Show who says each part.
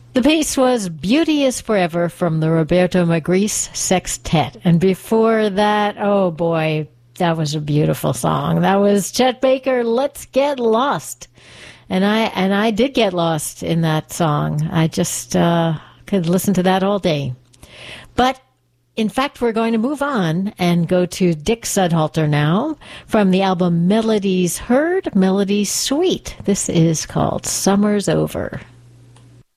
Speaker 1: The piece was Beauty is Forever from the Roberto Magritte Sextet. And before that, oh boy, that was a beautiful song. That was Chet Baker, Let's Get Lost. And I did get lost in that song. I just could listen to that all day. But in fact, we're going to move on and go to Dick Sudhalter now from the album Melodies Heard, Melodies Sweet. This is called Summer's Over.